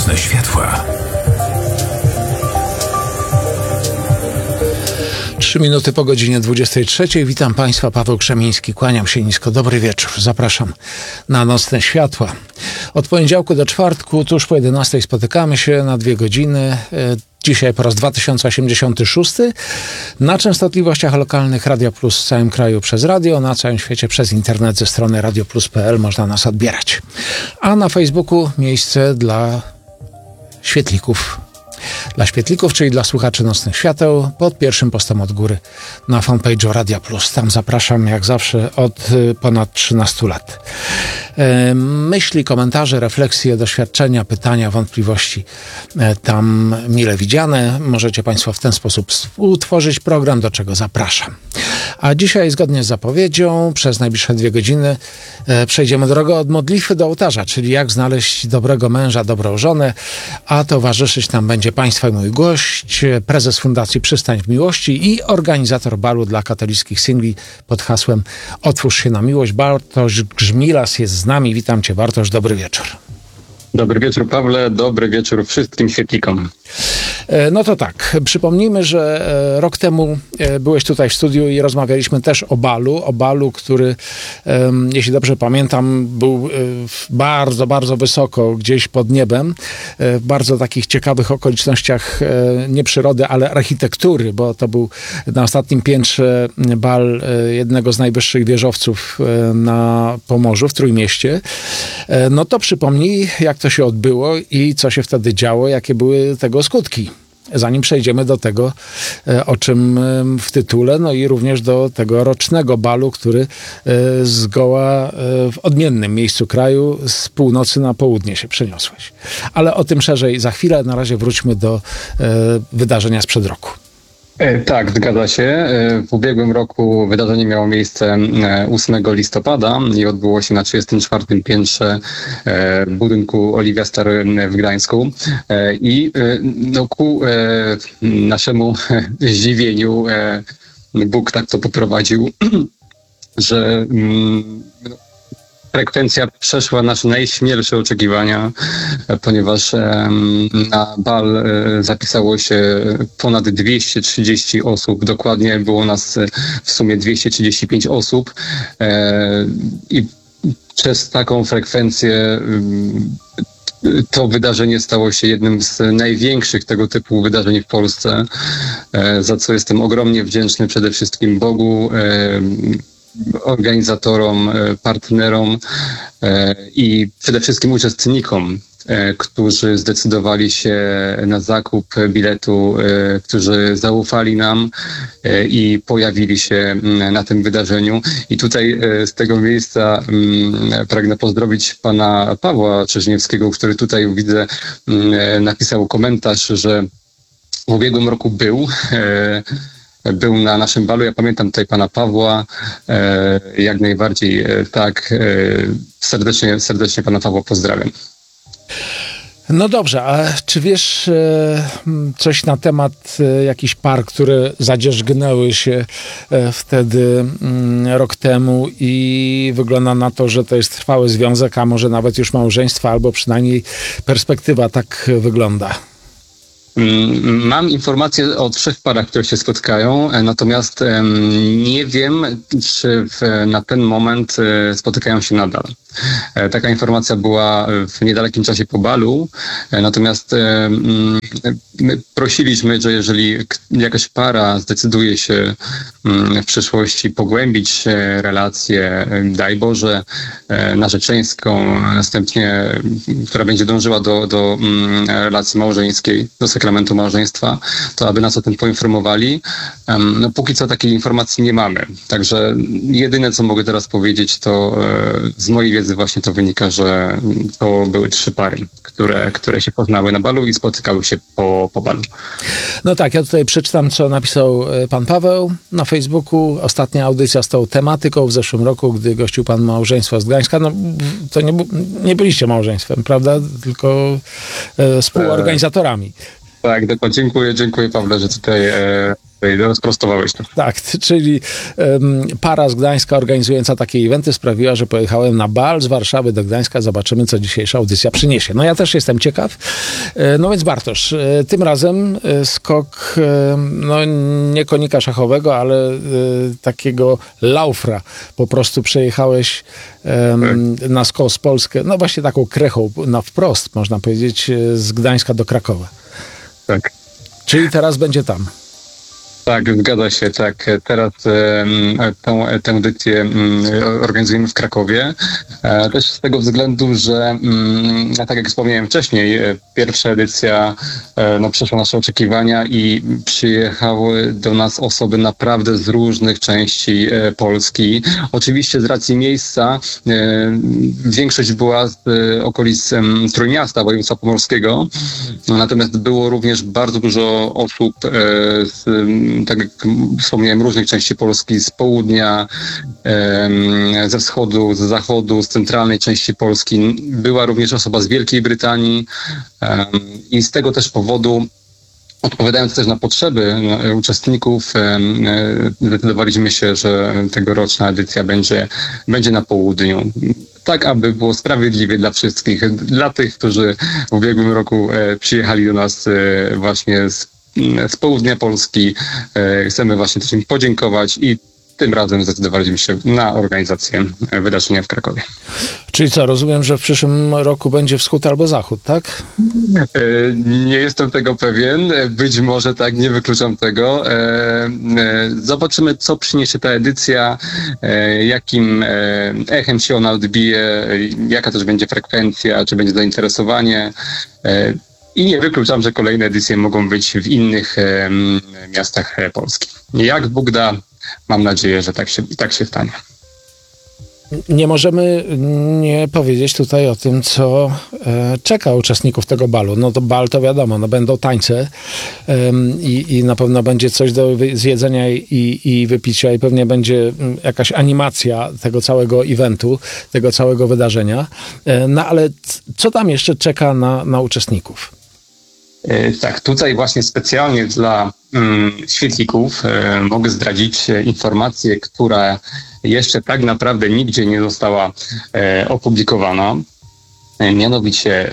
Nocne światła. 3 minuty po godzinie 23. Witam Państwa, Paweł Krzemiński. Kłaniam się nisko. Dobry wieczór. Zapraszam na Nocne Światła. Od poniedziałku do czwartku, tuż po 11 spotykamy się na 2 godziny. Dzisiaj po raz 2086 na częstotliwościach lokalnych Radia Plus w całym kraju przez radio, na całym świecie przez internet ze strony radioplus.pl można nas odbierać. A na Facebooku miejsce dla świetlików. Dla świetlików, czyli dla słuchaczy Nocnych Świateł, pod pierwszym postem od góry na fanpage'u Radia Plus. Tam zapraszam jak zawsze od ponad 13 lat. Myśli, komentarze, refleksje, doświadczenia, pytania, wątpliwości tam mile widziane. Możecie Państwo w ten sposób utworzyć program, do czego zapraszam. A dzisiaj, zgodnie z zapowiedzią, przez najbliższe 2 godziny przejdziemy drogę od modlitwy do ołtarza, czyli jak znaleźć dobrego męża, dobrą żonę, a towarzyszyć nam będzie Państwa i mój gość, prezes Fundacji Przystań w Miłości i organizator balu dla katolickich singli pod hasłem Otwórz się na miłość. Bartosz Grzmilas jest z nami. Witam Cię, Bartosz. Dobry wieczór. Dobry wieczór, Pawle. Dobry wieczór wszystkim świetlikom. No to tak, przypomnijmy, że rok temu byłeś tutaj w studiu i rozmawialiśmy też o balu, który, jeśli dobrze pamiętam, był bardzo, bardzo wysoko, gdzieś pod niebem, w bardzo takich ciekawych okolicznościach nie przyrody, ale architektury, bo to był na ostatnim piętrze bal jednego z najwyższych wieżowców na Pomorzu, w Trójmieście. No to przypomnij, jak to się odbyło i co się wtedy działo, jakie były tego skutki. Zanim przejdziemy do tego, o czym w tytule, no i również do tego rocznego balu, który zgoła w odmiennym miejscu kraju z północy na południe się przeniosłeś. Ale o tym szerzej za chwilę. Na razie wróćmy do wydarzenia sprzed roku. Tak, zgadza się. W ubiegłym roku wydarzenie miało miejsce 8 listopada i odbyło się na 34. piętrze budynku Oliwia Stary w Gdańsku. I no, ku naszemu zdziwieniu Bóg tak to poprowadził, że frekwencja przeszła nasze najśmielsze oczekiwania, ponieważ na bal zapisało się ponad 230 osób. Dokładnie było nas w sumie 235 osób i przez taką frekwencję to wydarzenie stało się jednym z największych tego typu wydarzeń w Polsce, za co jestem ogromnie wdzięczny przede wszystkim Bogu, organizatorom, partnerom i przede wszystkim uczestnikom, którzy zdecydowali się na zakup biletu, którzy zaufali nam i pojawili się na tym wydarzeniu. I tutaj z tego miejsca pragnę pozdrowić pana Pawła Trzeźniewskiego, który tutaj widzę napisał komentarz, że w ubiegłym roku był na naszym balu. Ja pamiętam tutaj pana Pawła, jak najbardziej tak. Serdecznie pana Pawła pozdrawiam. No dobrze, a czy wiesz coś na temat jakichś par, które zadzierzgnęły się wtedy rok temu i wygląda na to, że to jest trwały związek, a może nawet już małżeństwo, albo przynajmniej perspektywa tak wygląda? Mam informacje o 3 parach, które się spotkają, natomiast nie wiem, czy na ten moment spotykają się nadal. Taka informacja była w niedalekim czasie po balu, natomiast my prosiliśmy, że jeżeli jakaś para zdecyduje się w przyszłości pogłębić relację, daj Boże, narzeczeńską, następnie, która będzie dążyła do relacji małżeńskiej, do sakramentu małżeństwa, to aby nas o tym poinformowali. No, póki co takiej informacji nie mamy. Także jedyne, co mogę teraz powiedzieć, to z mojej wiedzy właśnie to wynika, że to były 3 pary, które się poznały na balu i spotykały się po balu. No tak, ja tutaj przeczytam, co napisał pan Paweł na Facebooku. Ostatnia audycja z tą tematyką w zeszłym roku, gdy gościł pan małżeństwo z Gdańska. No to nie byliście małżeństwem, prawda? Tylko współorganizatorami. Tak, dziękuję Pawle, że tutaj Rozprostowałeś to. Tak, czyli para z Gdańska organizująca takie eventy sprawiła, że pojechałem na bal z Warszawy do Gdańska. Zobaczymy, co dzisiejsza audycja przyniesie. No ja też jestem ciekaw. No więc Bartosz, tym razem skok, no nie konika szachowego, ale takiego laufra. Po prostu przejechałeś na skos Polskę, no właśnie taką krechą, na wprost, można powiedzieć, z Gdańska do Krakowa. Tak. Czyli teraz będzie tam. Tak, zgadza się, tak. Teraz tę edycję organizujemy w Krakowie. Też z tego względu, że tak jak wspomniałem wcześniej, pierwsza edycja przeszła nasze oczekiwania i przyjechały do nas osoby naprawdę z różnych części Polski. Oczywiście z racji miejsca większość była z okolic Trójmiasta, województwa pomorskiego, natomiast było również bardzo dużo osób tak jak wspomniałem, różnych części Polski, z południa, ze wschodu, z zachodu, z centralnej części Polski. Była również osoba z Wielkiej Brytanii i z tego też powodu, odpowiadając też na potrzeby uczestników, zdecydowaliśmy się, że tegoroczna edycja będzie na południu. Tak, aby było sprawiedliwie dla wszystkich. Dla tych, którzy w ubiegłym roku przyjechali do nas właśnie z południa Polski. Chcemy właśnie też im podziękować i tym razem zdecydowaliśmy się na organizację wydarzenia w Krakowie. Czyli co, rozumiem, że w przyszłym roku będzie wschód albo zachód, tak? Nie jestem tego pewien. Być może tak, nie wykluczam tego. Zobaczymy, co przyniesie ta edycja, jakim echem się ona odbije, jaka też będzie frekwencja, czy będzie zainteresowanie. I nie wykluczam, że kolejne edycje mogą być w innych miastach Polski. Jak Bóg da, mam nadzieję, że tak się stanie. Nie możemy nie powiedzieć tutaj o tym, co czeka uczestników tego balu. No to bal to wiadomo, no będą tańce i na pewno będzie coś do zjedzenia i wypicia i pewnie będzie jakaś animacja tego całego eventu, tego całego wydarzenia. No ale co tam jeszcze czeka na uczestników? Tak, tutaj właśnie specjalnie dla świetlików mogę zdradzić informację, która jeszcze tak naprawdę nigdzie nie została opublikowana. Mianowicie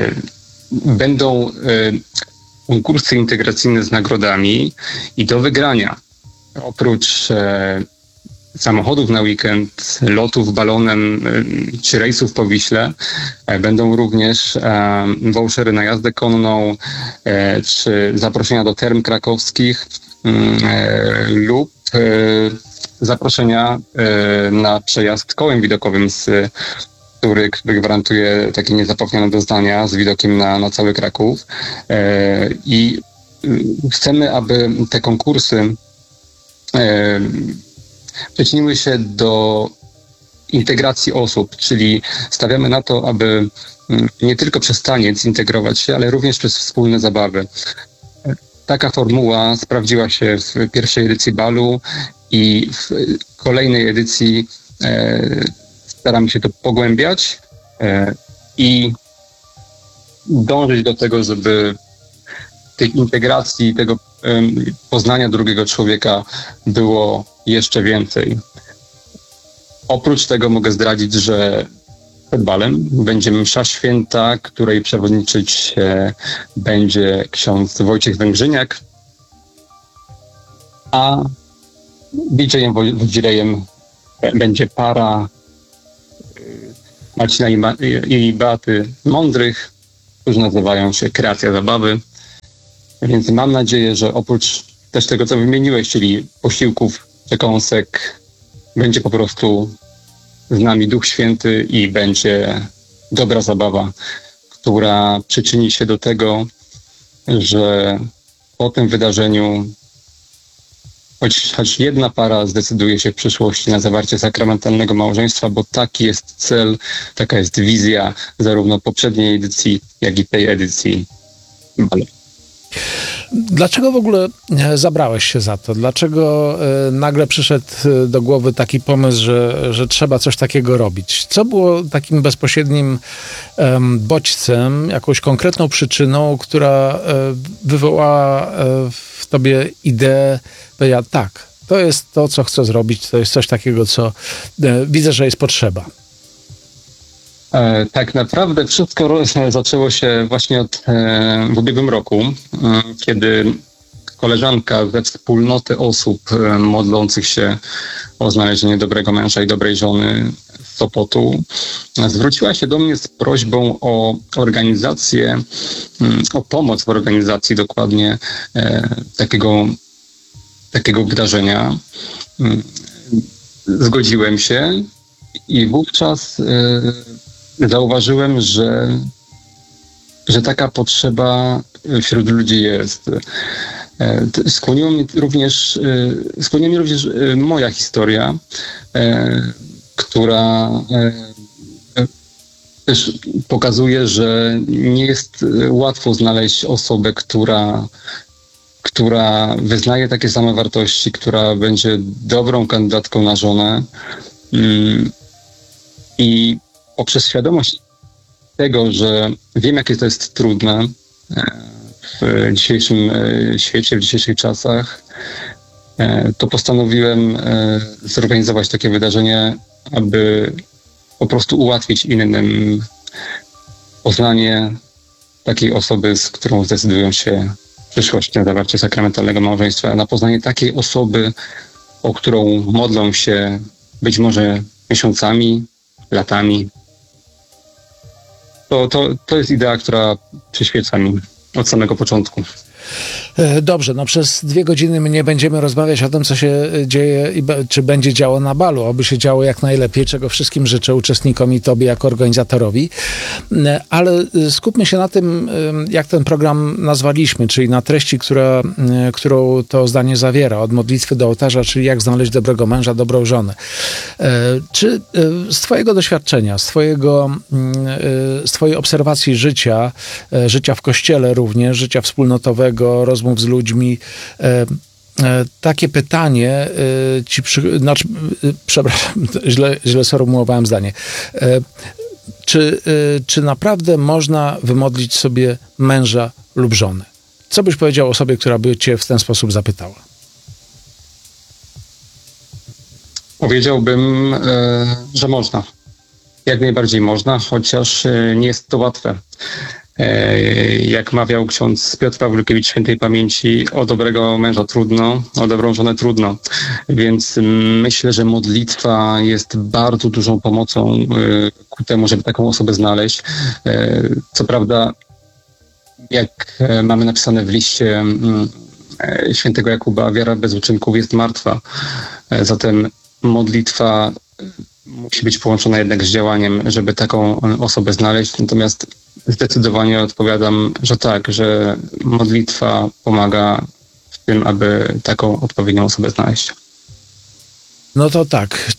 będą konkursy integracyjne z nagrodami i do wygrania oprócz samochodów na weekend, lotów balonem czy rejsów po Wiśle będą również vouchery na jazdę konną czy zaproszenia do term krakowskich lub zaproszenia na przejazd kołem widokowym, który gwarantuje takie niezapomniane doznania z widokiem na cały Kraków. I chcemy, aby te konkursy przyczyniły się do integracji osób, czyli stawiamy na to, aby nie tylko przez taniec integrować się, ale również przez wspólne zabawy. Taka formuła sprawdziła się w pierwszej edycji balu i w kolejnej edycji staramy się to pogłębiać i dążyć do tego, żeby tej integracji, tego poznania drugiego człowieka było jeszcze więcej. Oprócz tego mogę zdradzić, że przed balem będzie msza święta, której przewodniczyć będzie ksiądz Wojciech Węgrzyniak, a DJ-em, wodzirejem będzie para Marcina i Beaty Mądrych, którzy nazywają się Kreacja Zabawy. Więc mam nadzieję, że oprócz też tego, co wymieniłeś, czyli posiłków, przekąsek, będzie po prostu z nami Duch Święty i będzie dobra zabawa, która przyczyni się do tego, że po tym wydarzeniu choć jedna para zdecyduje się w przyszłości na zawarcie sakramentalnego małżeństwa, bo taki jest cel, taka jest wizja zarówno poprzedniej edycji, jak i tej edycji balu. Dlaczego w ogóle zabrałeś się za to? Dlaczego nagle przyszedł do głowy taki pomysł, że trzeba coś takiego robić? Co było takim bezpośrednim bodźcem, jakąś konkretną przyczyną, która wywołała w tobie ideę, powiedziała, tak, to jest to, co chcę zrobić, to jest coś takiego, co widzę, że jest potrzeba. Tak naprawdę wszystko zaczęło się właśnie w ubiegłym roku, kiedy koleżanka ze wspólnoty osób modlących się o znalezienie dobrego męża i dobrej żony z Sopotu zwróciła się do mnie z prośbą o organizację, o pomoc w organizacji dokładnie takiego wydarzenia. Zgodziłem się i wówczas zauważyłem, że taka potrzeba wśród ludzi jest. Skłoniła mnie również moja historia, która też pokazuje, że nie jest łatwo znaleźć osobę, która wyznaje takie same wartości, która będzie dobrą kandydatką na żonę. I poprzez świadomość tego, że wiem, jakie to jest trudne w dzisiejszym świecie, w dzisiejszych czasach, to postanowiłem zorganizować takie wydarzenie, aby po prostu ułatwić innym poznanie takiej osoby, z którą zdecydują się w przyszłości na zawarcie sakramentalnego małżeństwa, na poznanie takiej osoby, o którą modlą się być może miesiącami, latami. To jest idea, która przyświeca mi od samego początku. Dobrze, no przez 2 godziny my nie będziemy rozmawiać o tym, co się dzieje i czy będzie działo na balu, aby się działo jak najlepiej, czego wszystkim życzę uczestnikom i tobie jako organizatorowi, ale skupmy się na tym, jak ten program nazwaliśmy, czyli na treści, którą to zdanie zawiera, od modlitwy do ołtarza, czyli jak znaleźć dobrego męża, dobrą żonę. Czy z twojego doświadczenia, z twojej obserwacji życia w kościele również, życia wspólnotowego, rozmów z ludźmi, takie pytanie przepraszam, źle sformułowałem zdanie. Czy naprawdę można wymodlić sobie męża lub żonę? Co byś powiedział osobie, która by cię w ten sposób zapytała? Powiedziałbym, że można. Jak najbardziej można, chociaż nie jest to łatwe. Jak mawiał ksiądz Piotr Pawlukiewicz świętej pamięci, o dobrego męża trudno, o dobrą żonę trudno. Więc myślę, że modlitwa jest bardzo dużą pomocą ku temu, żeby taką osobę znaleźć. Co prawda, jak mamy napisane w liście świętego Jakuba, wiara bez uczynków jest martwa. Zatem modlitwa musi być połączona jednak z działaniem, żeby taką osobę znaleźć. Natomiast zdecydowanie odpowiadam, że tak, że modlitwa pomaga w tym, aby taką odpowiednią osobę znaleźć. No to tak,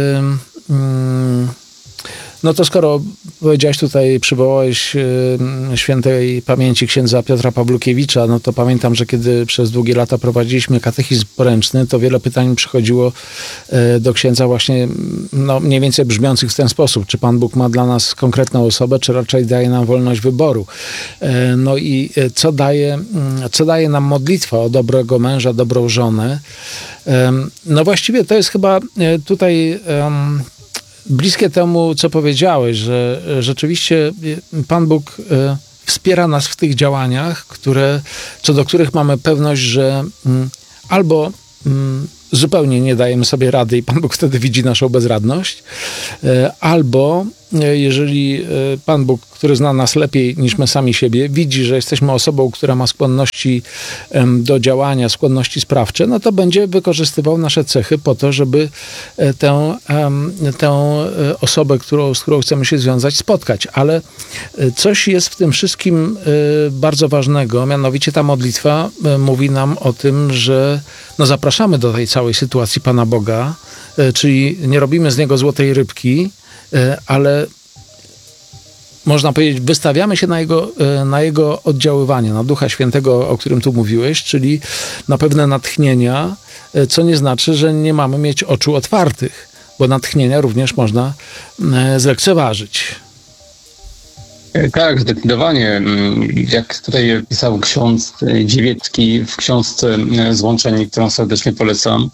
no to skoro powiedziałeś tutaj, przywołałeś świętej pamięci księdza Piotra Pawlukiewicza, no to pamiętam, że kiedy przez długie lata prowadziliśmy katechizm poręczny, to wiele pytań przychodziło do księdza właśnie mniej więcej brzmiących w ten sposób. Czy Pan Bóg ma dla nas konkretną osobę, czy raczej daje nam wolność wyboru? No i co daje nam modlitwa o dobrego męża, dobrą żonę? No właściwie to jest chyba tutaj bliskie temu, co powiedziałeś, że rzeczywiście Pan Bóg wspiera nas w tych działaniach, co do których mamy pewność, że albo zupełnie nie dajemy sobie rady i Pan Bóg wtedy widzi naszą bezradność, albo jeżeli Pan Bóg, który zna nas lepiej niż my sami siebie, widzi, że jesteśmy osobą, która ma skłonności do działania, skłonności sprawcze, no to będzie wykorzystywał nasze cechy po to, żeby tę osobę, z którą chcemy się związać, spotkać. Ale coś jest w tym wszystkim bardzo ważnego, mianowicie ta modlitwa mówi nam o tym, że zapraszamy do tej całej sytuacji Pana Boga, czyli nie robimy z Niego złotej rybki, ale można powiedzieć, wystawiamy się na jego oddziaływanie, na Ducha Świętego, o którym tu mówiłeś, czyli na pewne natchnienia, co nie znaczy, że nie mamy mieć oczu otwartych, bo natchnienia również można zlekceważyć. Tak, zdecydowanie. Jak tutaj pisał ksiądz Dziewiecki w książce Złączeni, którą serdecznie polecam,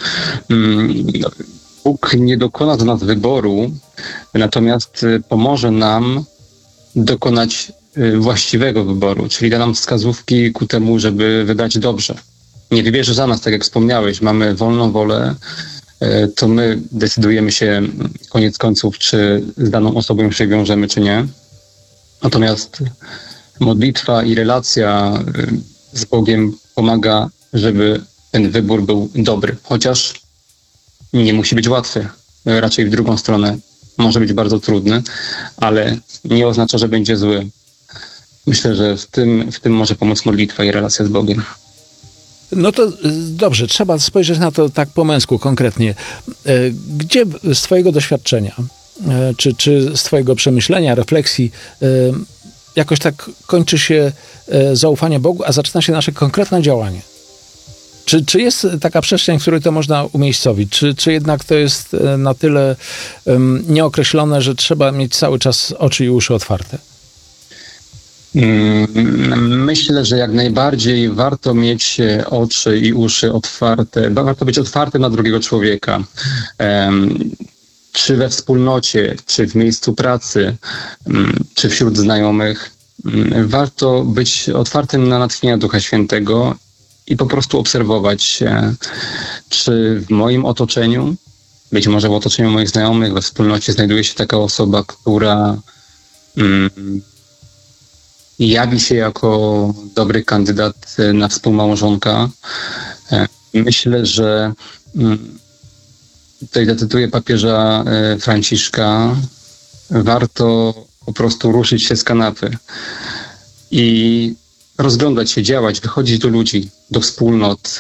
Bóg nie dokona do nas wyboru, natomiast pomoże nam dokonać właściwego wyboru, czyli da nam wskazówki ku temu, żeby wybrać dobrze. Nie wybierze za nas, tak jak wspomniałeś, mamy wolną wolę, to my decydujemy się koniec końców, czy z daną osobą się wiążemy, czy nie. Natomiast modlitwa i relacja z Bogiem pomaga, żeby ten wybór był dobry. Chociaż nie musi być łatwy. Raczej w drugą stronę może być bardzo trudny, ale nie oznacza, że będzie zły. Myślę, że w tym może pomóc modlitwa i relacja z Bogiem. No to dobrze, trzeba spojrzeć na to tak po męsku, konkretnie. Gdzie z twojego doświadczenia, czy z twojego przemyślenia, refleksji, jakoś tak kończy się zaufanie Bogu, a zaczyna się nasze konkretne działanie? Czy jest taka przestrzeń, w której to można umiejscowić? Czy jednak to jest na tyle nieokreślone, że trzeba mieć cały czas oczy i uszy otwarte? Myślę, że jak najbardziej warto mieć oczy i uszy otwarte. Warto być otwartym na drugiego człowieka. Czy we wspólnocie, czy w miejscu pracy, czy wśród znajomych. Warto być otwartym na natchnienia Ducha Świętego i po prostu obserwować, czy w moim otoczeniu, być może w otoczeniu moich znajomych, we wspólnocie znajduje się taka osoba, która jawi się jako dobry kandydat na współmałżonka. Myślę, że tutaj zacytuję papieża Franciszka, warto po prostu ruszyć się z kanapy i rozglądać się, działać, wychodzić do ludzi, do wspólnot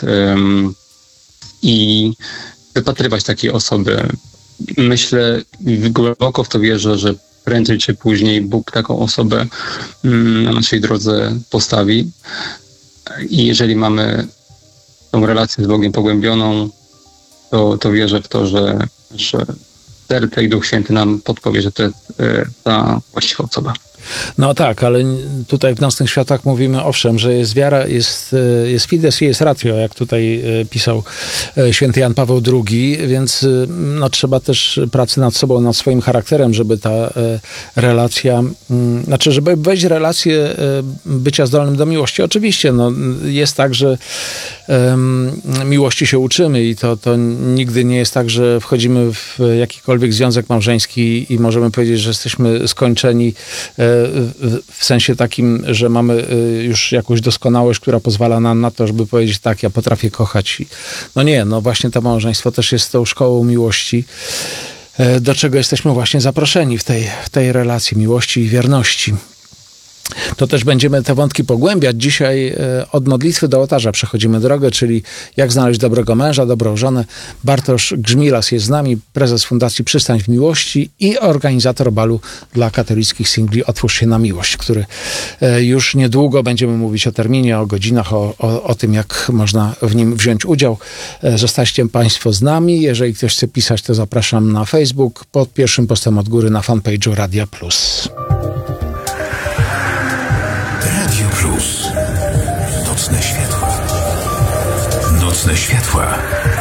i wypatrywać takiej osoby. Myślę, głęboko w to wierzę, że prędzej czy później Bóg taką osobę na naszej drodze postawi. I jeżeli mamy tą relację z Bogiem pogłębioną, to wierzę w to, że serce i Duch Święty nam podpowie, że to jest ta właściwa osoba. No tak, ale tutaj w Nocnych Światłach mówimy, owszem, że jest wiara, jest fides i jest ratio, jak tutaj pisał święty Jan Paweł II, więc no, trzeba też pracy nad sobą, nad swoim charakterem, żeby ta relacja, znaczy, żeby wejść w relację bycia zdolnym do miłości. Oczywiście, no, jest tak, że miłości się uczymy i to nigdy nie jest tak, że wchodzimy w jakikolwiek związek małżeński i możemy powiedzieć, że jesteśmy skończeni w sensie takim, że mamy już jakąś doskonałość, która pozwala nam na to, żeby powiedzieć tak, ja potrafię kochać. No nie, no właśnie to małżeństwo też jest tą szkołą miłości, do czego jesteśmy właśnie zaproszeni w tej relacji miłości i wierności. To też będziemy te wątki pogłębiać. Dzisiaj od modlitwy do ołtarza przechodzimy drogę, czyli jak znaleźć dobrego męża, dobrą żonę. Bartosz Grzmilas jest z nami, prezes Fundacji Przystań w Miłości i organizator balu dla katolickich singli Otwórz się na miłość, który już niedługo będziemy mówić o terminie, o godzinach, o tym, jak można w nim wziąć udział. Zostańcie Państwo z nami. Jeżeli ktoś chce pisać, to zapraszam na Facebook, pod pierwszym postem od góry na fanpage'u Radia Plus. Nocne światła. Nocne światła.